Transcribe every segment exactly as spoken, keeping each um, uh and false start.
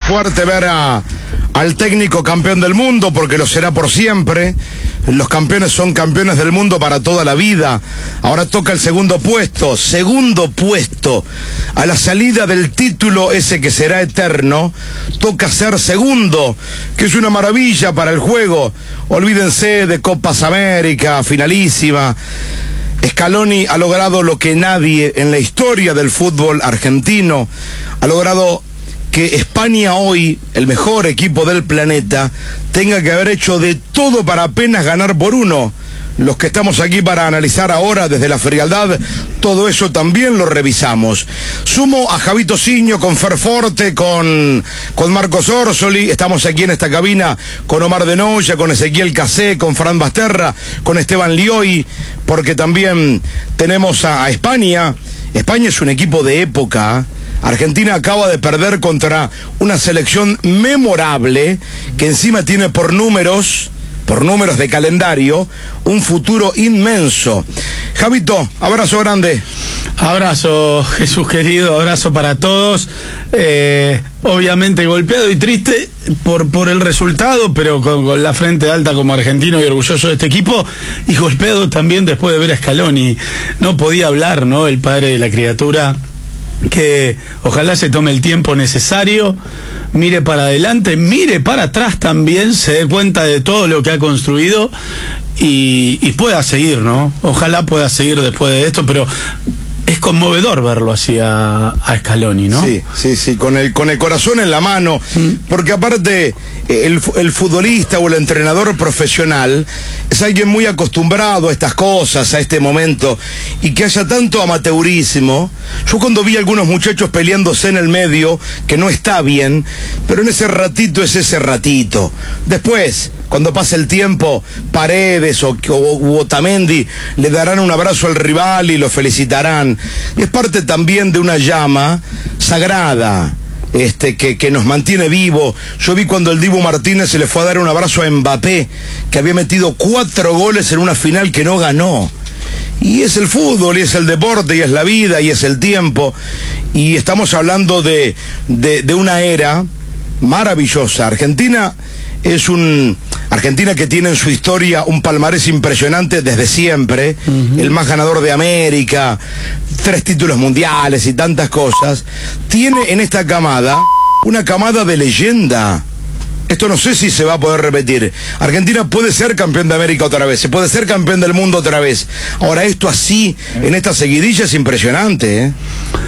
fuerte ver a, al técnico campeón del mundo, porque lo será por siempre. Los campeones son campeones del mundo para toda la vida. Ahora toca el segundo puesto, segundo puesto. A la salida del título ese que será eterno, toca ser segundo, que es una maravilla para el juego. Olvídense de Copas América, finalísima. Scaloni ha logrado lo que nadie en la historia del fútbol argentino ha logrado, que España hoy, el mejor equipo del planeta, tenga que haber hecho de todo para apenas ganar por uno. Los que estamos aquí para analizar ahora desde la frialdad, todo eso también lo revisamos. Sumo a Javito Siño con Fer Forte, con, con Marcos Orsoli. Estamos aquí en esta cabina con Omar de Noya, con Ezequiel Casé, con Fran Basterra, con Esteban Lioy, porque también tenemos a, a España. España es un equipo de época. Argentina acaba de perder contra una selección memorable que encima tiene por números, por números de calendario, un futuro inmenso. Javito, abrazo grande. Abrazo, Jesús querido, abrazo para todos. Eh, obviamente golpeado y triste por, por el resultado, pero con, con la frente alta como argentino y orgulloso de este equipo, y golpeado también después de ver a Scaloni. No podía hablar, ¿no? El padre de la criatura, que ojalá se tome el tiempo necesario, mire para adelante, mire para atrás también, se dé cuenta de todo lo que ha construido y, y pueda seguir, ¿no? Ojalá pueda seguir después de esto, pero es conmovedor verlo así a, a Scaloni, ¿no? Sí, sí, sí, con el, con el corazón en la mano, mm. porque aparte el, el futbolista o el entrenador profesional es alguien muy acostumbrado a estas cosas, a este momento, y que haya tanto amateurismo. Yo cuando vi a algunos muchachos peleándose en el medio, que no está bien, pero en ese ratito es ese ratito. Después, cuando pase el tiempo, Paredes o, o, o Otamendi le darán un abrazo al rival y lo felicitarán. Y es parte también de una llama sagrada, este, que, que nos mantiene vivo. Yo vi cuando el Dibu Martínez se le fue a dar un abrazo a Mbappé, que había metido cuatro goles en una final que no ganó. Y es el fútbol, y es el deporte, y es la vida, y es el tiempo. Y estamos hablando de, de, de una era maravillosa. Argentina es un... Argentina que tiene en su historia un palmarés impresionante desde siempre, uh-huh. El más ganador de América, tres títulos mundiales y tantas cosas, tiene en esta camada una camada de leyenda. Esto no sé si se va a poder repetir. Argentina puede ser campeón de América otra vez, se puede ser campeón del mundo otra vez. Ahora esto así, en esta seguidilla, es impresionante, ¿eh?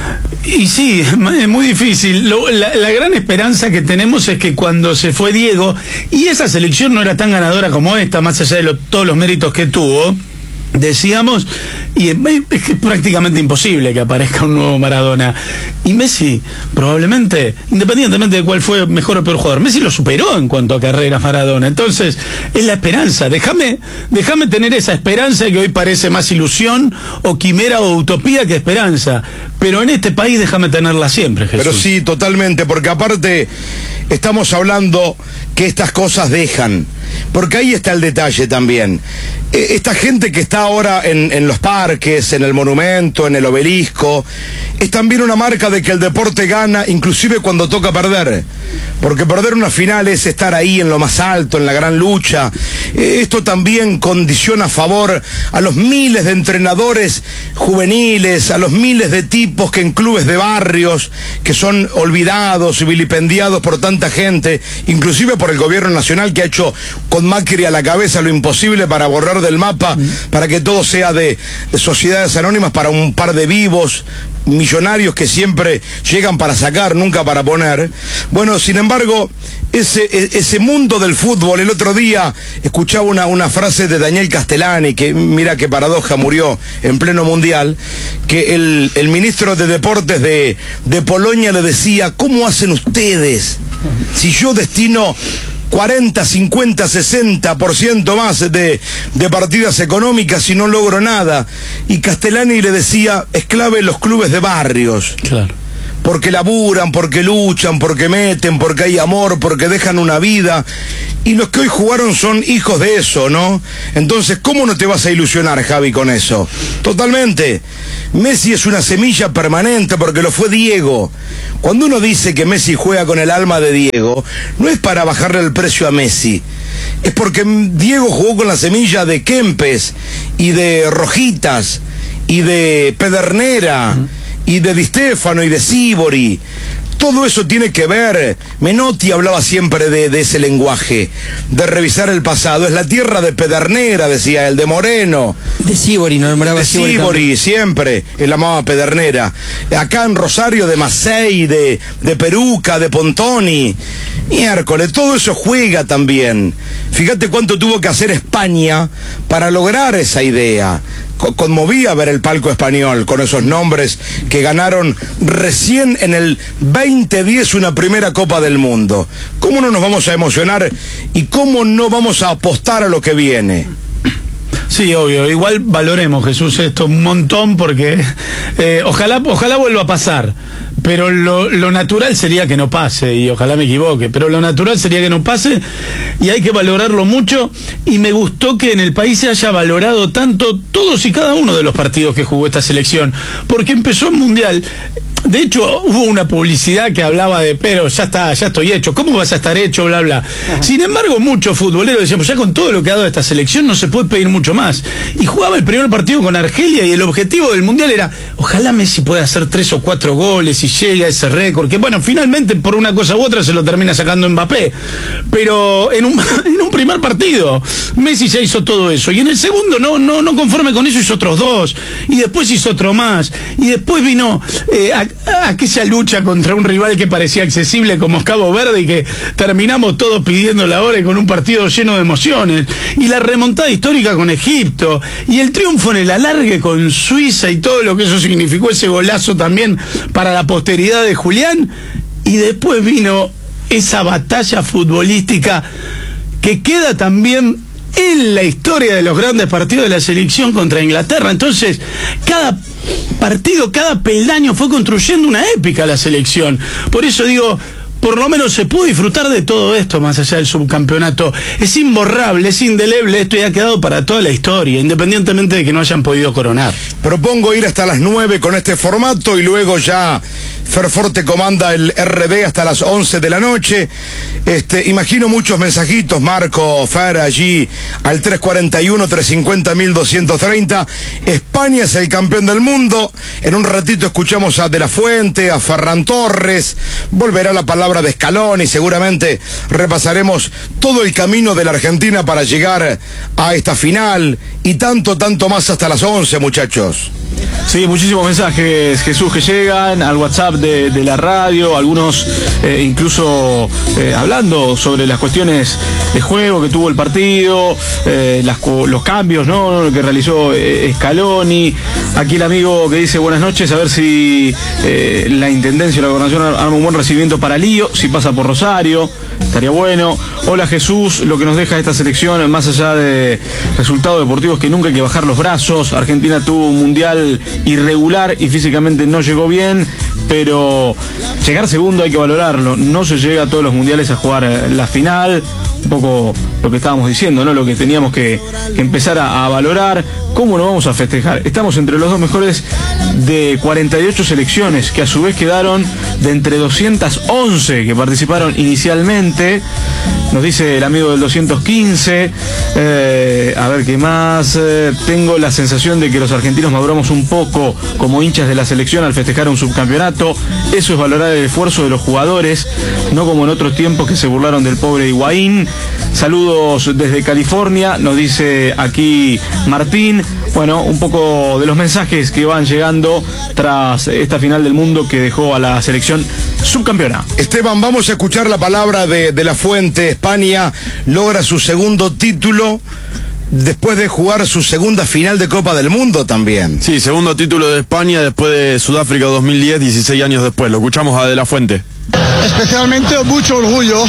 Y sí, es muy difícil. Lo, la, la gran esperanza que tenemos es que cuando se fue Diego, y esa selección no era tan ganadora como esta, más allá de lo, todos los méritos que tuvo, decíamos, y es, es que es prácticamente imposible que aparezca un nuevo Maradona. Y Messi, probablemente, independientemente de cuál fue mejor o peor jugador, Messi lo superó en cuanto a carrera Maradona. Entonces, es la esperanza. Déjame, déjame tener esa esperanza que hoy parece más ilusión o quimera o utopía que esperanza. Pero en este país déjame tenerla siempre, Jesús. Pero sí, totalmente, porque aparte estamos hablando que estas cosas dejan. Porque ahí está el detalle también. Esta gente que está ahora en, en los parques, en el monumento, en el obelisco, es también una marca de que el deporte gana, inclusive cuando toca perder. Porque perder una final es estar ahí en lo más alto, en la gran lucha. Esto también condiciona a favor a los miles de entrenadores juveniles, a los miles de tipos que en clubes de barrios, que son olvidados y vilipendiados por tanta gente, inclusive por el gobierno nacional, que ha hecho con Macri a la cabeza lo imposible para borrar del mapa, para que todo sea de, de sociedades anónimas para un par de vivos millonarios que siempre llegan para sacar, nunca para poner. Bueno, sin embargo, ese, ese mundo del fútbol, el otro día escuchaba una, una frase de Daniel Castellani, que mira qué paradoja, murió en pleno mundial, que el, el ministro de Deportes de, de Polonia le decía: ¿cómo hacen ustedes si yo destino cuarenta, cincuenta, sesenta por ciento más de, de partidas económicas y no logro nada? Y Castellani le decía: es clave los clubes de barrios. Claro. Porque laburan, porque luchan, porque meten, porque hay amor, porque dejan una vida. Y los que hoy jugaron son hijos de eso, ¿no? Entonces, ¿cómo no te vas a ilusionar, Javi, con eso? Totalmente. Messi es una semilla permanente porque lo fue Diego. Cuando uno dice que Messi juega con el alma de Diego, no es para bajarle el precio a Messi. Es porque Diego jugó con la semilla de Kempes y de Rojitas y de Pedernera y de Di Stéfano y de Sívori. Todo eso tiene que ver. Menotti hablaba siempre de, de ese lenguaje, de revisar el pasado. Es la tierra de Pedernera, decía él, de Moreno. De Sívori, no nombraba De Sívori. Sívori, siempre, él amaba Pedernera. Acá en Rosario, de Macei, de, de Peruca, de Pontoni. Miércoles, todo eso juega también. Fíjate cuánto tuvo que hacer España para lograr esa idea. Conmovía ver el palco español con esos nombres que ganaron recién en el veinte diez una primera Copa del Mundo. ¿Cómo no nos vamos a emocionar y cómo no vamos a apostar a lo que viene? Sí, obvio. Igual valoremos, Jesús, esto un montón porque eh, ojalá, ojalá vuelva a pasar. Pero lo, lo natural sería que no pase, y ojalá me equivoque, pero lo natural sería que no pase, y hay que valorarlo mucho, y me gustó que en el país se haya valorado tanto todos y cada uno de los partidos que jugó esta selección, porque empezó el Mundial. De hecho, hubo una publicidad que hablaba de, pero ya está, ya estoy hecho, ¿cómo vas a estar hecho? Bla, bla. Ajá. Sin embargo, muchos futboleros decían, pues ya con todo lo que ha dado esta selección no se puede pedir mucho más. Y jugaba el primer partido con Argelia y el objetivo del Mundial era, ojalá Messi pueda hacer tres o cuatro goles y llegue a ese récord, que bueno, finalmente por una cosa u otra se lo termina sacando Mbappé. Pero en un, en un primer partido, Messi ya hizo todo eso. Y en el segundo, no, no, no conforme con eso, hizo otros dos. Y después hizo otro más. Y después vino eh, a, aquella lucha contra un rival que parecía accesible como Cabo Verde y que terminamos todos pidiendo la hora y con un partido lleno de emociones, y la remontada histórica con Egipto y el triunfo en el alargue con Suiza y todo lo que eso significó, ese golazo también para la posteridad de Julián, y después vino esa batalla futbolística que queda también en la historia de los grandes partidos de la selección contra Inglaterra. Entonces, cada partido, cada peldaño fue construyendo una épica a la selección. Por eso digo, por lo menos se pudo disfrutar de todo esto más allá del subcampeonato. Es imborrable, es indeleble, esto ya ha quedado para toda la historia, independientemente de que no hayan podido coronar. Propongo ir hasta las nueve con este formato y luego ya Ferforte comanda el R D hasta las once de la noche. Este, imagino muchos mensajitos, Marco, Fer, allí al tres cuarenta y uno, trescientos cincuenta, mil doscientos treinta. España es el campeón del mundo. En un ratito escuchamos a De la Fuente, a Ferran Torres. Volverá la palabra de Scaloni. Seguramente repasaremos todo el camino de la Argentina para llegar a esta final y tanto, tanto más hasta las once, muchachos. Sí, muchísimos mensajes, Jesús, que llegan al WhatsApp de, de la radio, algunos eh, incluso eh, hablando sobre las cuestiones de juego que tuvo el partido, eh, las, los cambios, ¿no?, que realizó eh, Scaloni. Aquí el amigo que dice buenas noches, a ver si eh, la Intendencia o la Gobernación arma un buen recibimiento para Lío, si pasa por Rosario, estaría bueno. Hola Jesús, lo que nos deja esta selección, más allá de resultados deportivos, que nunca hay que bajar los brazos. Argentina tuvo un mundial irregular y físicamente no llegó bien, pero llegar segundo hay que valorarlo. No se llega a todos los mundiales a jugar la final. Un poco lo que estábamos diciendo, ¿no?, lo que teníamos que, que empezar a, a valorar. ¿Cómo no vamos a festejar? Estamos entre los dos mejores de cuarenta y ocho selecciones, que a su vez quedaron de entre doscientas once que participaron inicialmente. Nos dice el amigo del doscientos quince. Eh, a ver qué más. Eh, tengo la sensación de que los argentinos maduramos un poco como hinchas de la selección al festejar un subcampeonato. Eso es valorar el esfuerzo de los jugadores, no como en otros tiempos que se burlaron del pobre Higuaín. Saludos desde California, nos dice aquí Martín. Bueno, un poco de los mensajes que van llegando tras esta final del mundo que dejó a la selección subcampeona. Esteban, vamos a escuchar la palabra de, de la Fuente. España logra su segundo título después de jugar su segunda final de Copa del Mundo también. Sí, segundo título de España después de Sudáfrica dos mil diez, dieciséis años después. Lo escuchamos a De la Fuente. Especialmente mucho orgullo,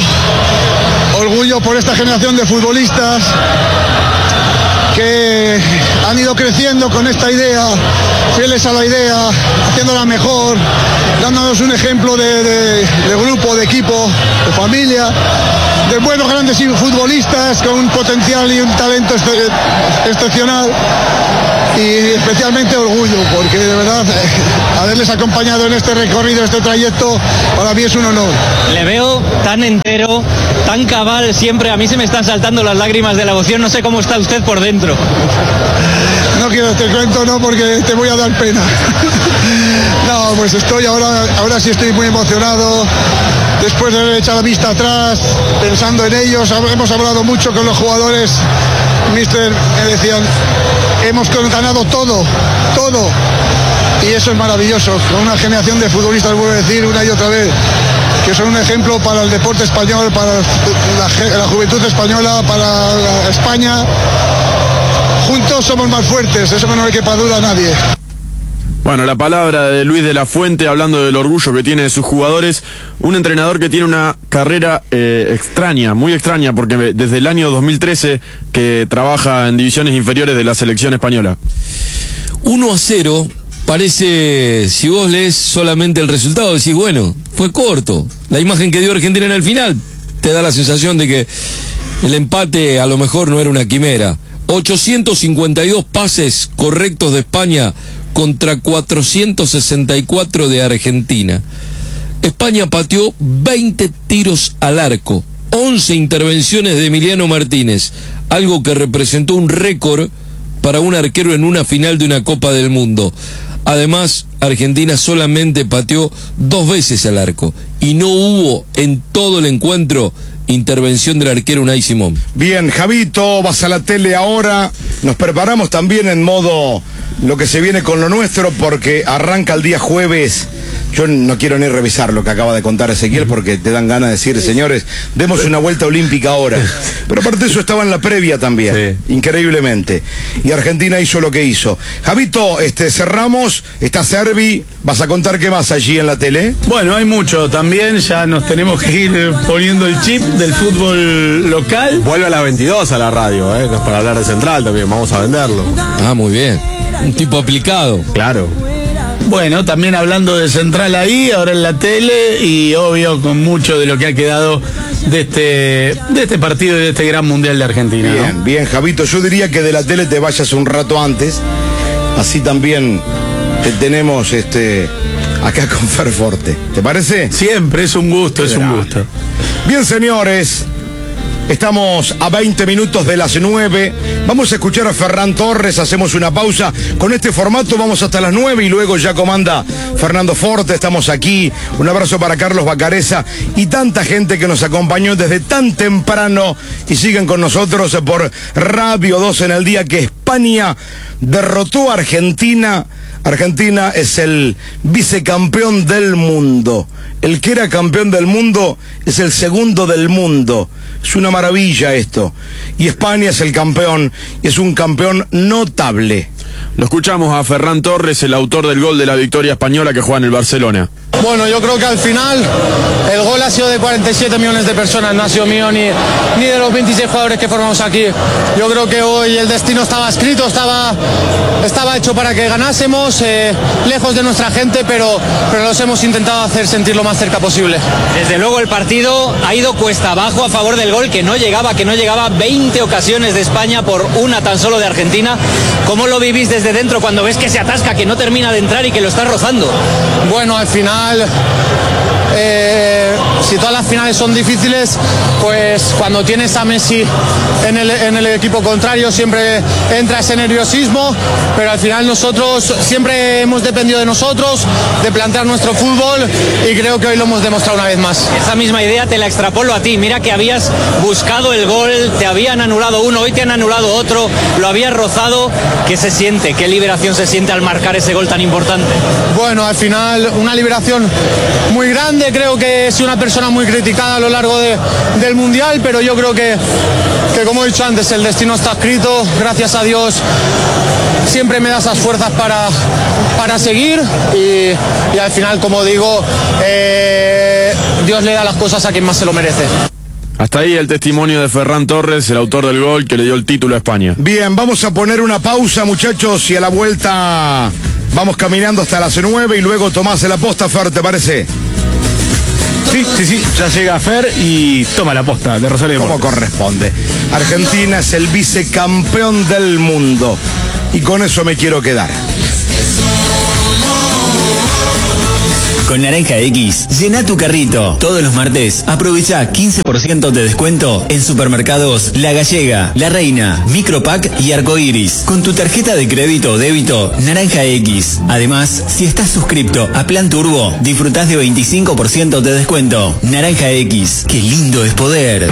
orgullo por esta generación de futbolistas que han ido creciendo con esta idea, fieles a la idea, haciéndola mejor, dándonos un ejemplo de, de, de grupo, de equipo, de familia. de buenos grandes futbolistas con un potencial y un talento ex excepcional, y especialmente orgullo, porque de verdad haberles acompañado en este recorrido, este trayecto, para mí es un honor. Le veo tan entero, tan cabal siempre, a mí se me están saltando las lágrimas de la emoción, no sé cómo está usted por dentro. No quiero te cuento, no, porque te voy a dar pena. No, pues estoy ahora, ahora sí estoy muy emocionado, después de haber echado la vista atrás, pensando en ellos. Hemos hablado mucho con los jugadores, mister, me decían, hemos ganado todo, todo, y eso es maravilloso, con una generación de futbolistas, vuelvo a decir una y otra vez, que son un ejemplo para el deporte español, para la, la juventud española, para España. Juntos somos más fuertes, eso no le quepa duda a nadie. Bueno, la palabra de Luis de la Fuente, hablando del orgullo que tiene de sus jugadores, un entrenador que tiene una carrera eh, extraña, muy extraña, porque desde el año dos mil trece que trabaja en divisiones inferiores de la selección española. uno a cero, parece, si vos lees solamente el resultado, decís, bueno, fue corto. La imagen que dio Argentina en el final te da la sensación de que el empate a lo mejor no era una quimera. ochocientos cincuenta y dos pases correctos de España contra cuatrocientos sesenta y cuatro de Argentina. España pateó veinte tiros al arco, once intervenciones de Emiliano Martínez, algo que representó un récord para un arquero en una final de una Copa del Mundo. Además, Argentina solamente pateó dos veces al arco y no hubo en todo el encuentro intervención del arquero Unai Simón. Bien, Javito, vas a la tele ahora. Nos preparamos también en modo lo que se viene con lo nuestro, porque arranca el día jueves. Yo no quiero ni revisar lo que acaba de contar Ezequiel, porque te dan ganas de decir, señores, demos una vuelta olímpica ahora. Pero aparte eso estaba en la previa también, sí, increíblemente. Y Argentina hizo lo que hizo. Javito, este, cerramos, está Servi, vas a contar qué más allí en la tele. Bueno, hay mucho también, ya nos tenemos que ir poniendo el chip del fútbol local. Vuelve a las veintidós a la radio, ¿eh? No es para hablar de Central también, vamos a venderlo. Ah, muy bien. Un tipo aplicado. Claro. Bueno, también hablando de Central ahí, ahora en la tele, y obvio con mucho de lo que ha quedado de este, de este partido y de este gran mundial de Argentina. Bien, ¿no? Bien, Javito, yo diría que de la tele te vayas un rato antes, así también te tenemos este acá con Fer Forte. ¿Te parece? Siempre, es un gusto, es un gusto. Bien, señores, estamos a veinte minutos de las nueve. Vamos a escuchar a Ferran Torres, hacemos una pausa. Con este formato vamos hasta las nueve y luego ya comanda Fernando Forte. Estamos aquí. Un abrazo para Carlos Bacareza y tanta gente que nos acompañó desde tan temprano y siguen con nosotros por Radio dos en el día que España derrotó a Argentina. Argentina es el vicecampeón del mundo. El que era campeón del mundo es el segundo del mundo. Es una maravilla esto. Y España es el campeón, y es un campeón notable. Lo escuchamos a Ferran Torres, el autor del gol de la victoria española que juega en el Barcelona. Bueno, yo creo que al final el gol ha sido de cuarenta y siete millones de personas, no ha sido mío ni, ni de los veintiséis jugadores que formamos aquí. Yo creo que hoy el destino estaba escrito, estaba, estaba hecho para que ganásemos, eh, lejos de nuestra gente, pero, pero los hemos intentado hacer sentir lo más cerca posible. Desde luego el partido ha ido cuesta abajo a favor del gol, que no llegaba, que no llegaba veinte ocasiones de España por una tan solo de Argentina. ¿Cómo lo vivís desde dentro cuando ves que se atasca, que no termina de entrar y que lo está rozando? Bueno, al final... Eh, si todas las finales son difíciles, pues cuando tienes a Messi en el, en el equipo contrario siempre entra ese nerviosismo, pero al final nosotros siempre hemos dependido de nosotros, de plantear nuestro fútbol, y creo que hoy lo hemos demostrado una vez más. Esa misma idea te la extrapolo a ti. Mira que habías buscado el gol, te habían anulado uno, hoy te han anulado otro, lo habías rozado. ¿Qué se siente? ¿Qué liberación se siente al marcar ese gol tan importante? Bueno, al final una liberación muy grande. Creo que soy una persona muy criticada a lo largo de, del Mundial, pero yo creo que, que, como he dicho antes, el destino está escrito. Gracias a Dios siempre me da esas fuerzas para, para seguir, y, y al final, como digo, eh, Dios le da las cosas a quien más se lo merece. Hasta ahí el testimonio de Ferran Torres, el autor del gol que le dio el título a España. Bien, vamos a poner una pausa, muchachos, y a la vuelta vamos caminando hasta las nueve y luego Tomás de la Posta. Fer, ¿te parece? Sí, sí, sí, ya llega Fer y toma la posta de Rosario Como Deportes. corresponde. Argentina es el vicecampeón del mundo. Y con eso me quiero quedar. Con Naranja X, llena tu carrito. Todos los martes, aprovecha quince por ciento de descuento en supermercados La Gallega, La Reina, Micropack y Arcoiris. Con tu tarjeta de crédito o débito, Naranja X. Además, si estás suscripto a Plan Turbo, disfrutás de veinticinco por ciento de descuento. Naranja X, qué lindo es poder.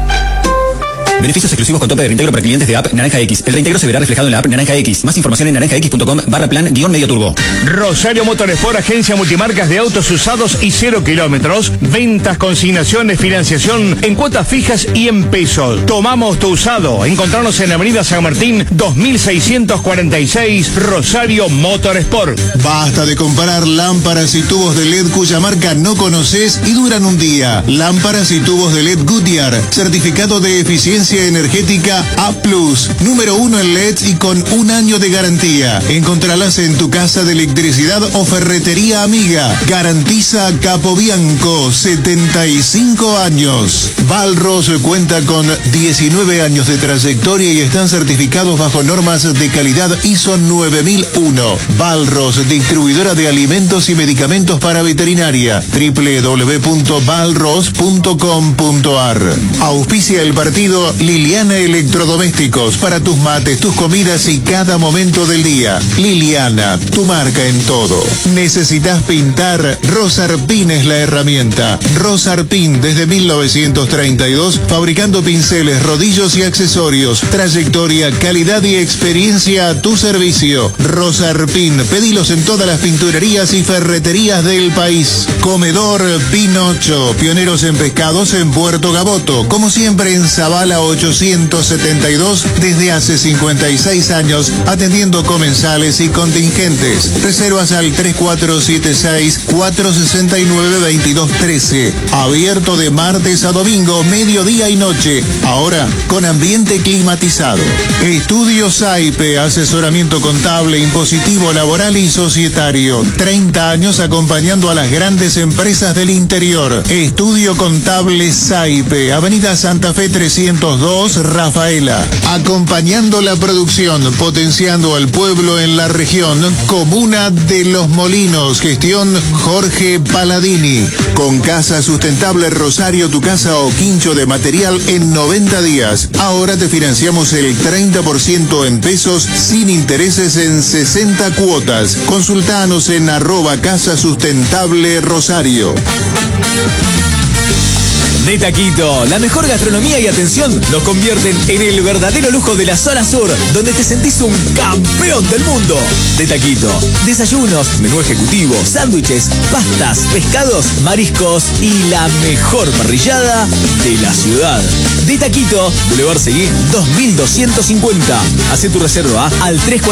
Beneficios exclusivos con tope de reintegro para clientes de app Naranja X. El reintegro se verá reflejado en la app Naranja X. Más información en naranjax.com barra plan guión medio turbo. Rosario Motorsport, agencia multimarcas de autos usados y cero kilómetros. Ventas, consignaciones, financiación en cuotas fijas y en pesos. Tomamos tu usado. Encontrarnos en Avenida San Martín, dos mil seiscientos cuarenta y seis, Rosario Motorsport. Basta de comprar lámparas y tubos de L E D cuya marca no conoces y duran un día. Lámparas y tubos de L E D Goodyear, certificado de eficiencia energética A plus, número uno en L E Ds y con un año de garantía. Encontralas en tu casa de electricidad o ferretería amiga. Garantiza Capobianco, setenta y cinco años. Balros cuenta con diecinueve años de trayectoria y están certificados bajo normas de calidad I S O nueve mil uno. Balros, distribuidora de alimentos y medicamentos para veterinaria. doble u doble u doble u punto balros punto com punto a r. Auspicia el partido Liliana Electrodomésticos para tus mates, tus comidas y cada momento del día. Liliana, tu marca en todo. ¿Necesitas pintar? Rosarpin es la herramienta. Rosarpin desde mil novecientos treinta y dos, fabricando pinceles, rodillos y accesorios. Trayectoria, calidad y experiencia a tu servicio. Rosarpin, pedilos en todas las pinturerías y ferreterías del país. Comedor Pinocho, pioneros en pescados en Puerto Gaboto. Como siempre en Zabala ochocientos setenta y dos, desde hace cincuenta y seis años, atendiendo comensales y contingentes. Reservas al tres cuatro siete seis, cuatro seis nueve, dos dos uno tres. Abierto de martes a domingo, mediodía y noche. Ahora con ambiente climatizado. Estudio Saipe, asesoramiento contable, impositivo, laboral y societario. treinta años acompañando a las grandes empresas del interior. Estudio Contable Saipe, Avenida Santa Fe trescientos dos, Rafaela. Acompañando la producción, potenciando al pueblo en la región. Comuna de Los Molinos, gestión Jorge Paladini. Con Casa Sustentable Rosario, tu casa o quincho de material en noventa días. Ahora te financiamos el treinta por ciento en pesos sin intereses en sesenta cuotas. Consultanos en arroba Casa Sustentable Rosario. De Taquito, la mejor gastronomía y atención nos convierten en el verdadero lujo de la zona sur, donde te sentís un campeón del mundo. De Taquito, desayunos, menú ejecutivo, sándwiches, pastas, pescados, mariscos y la mejor parrillada de la ciudad. De Taquito, Boulevard Seguí dos mil doscientos cincuenta. Hacé tu reserva al tres cuatro